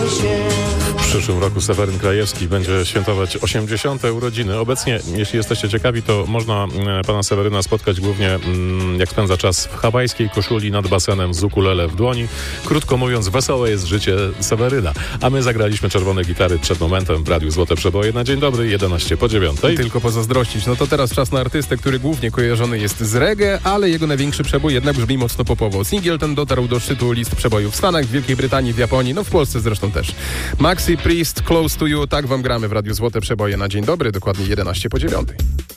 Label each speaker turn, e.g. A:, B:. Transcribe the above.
A: W przyszłym roku Seweryn Krajewski będzie świętować 80. urodziny. Obecnie, jeśli jesteście ciekawi, to można pana Seweryna spotkać głównie, jak spędza czas w hawajskiej koszuli nad basenem z ukulele w dłoni. Krótko mówiąc, wesołe jest życie Seweryna. A my zagraliśmy czerwone gitary przed momentem w Radiu Złote Przeboje na dzień dobry, 11:09.
B: Tylko pozazdrościć. No to teraz czas na artystę, który głównie kojarzony jest z reggae, ale jego największy przebój jednak brzmi mocno popowo. Singiel ten dotarł do szczytu list przebojów w Stanach, w Wielkiej Brytanii, w Japonii, no w Polsce zresztą też. Maxi Priest, Close to You, tak wam gramy w Radiu Złote Przeboje na dzień dobry, dokładnie 11:09.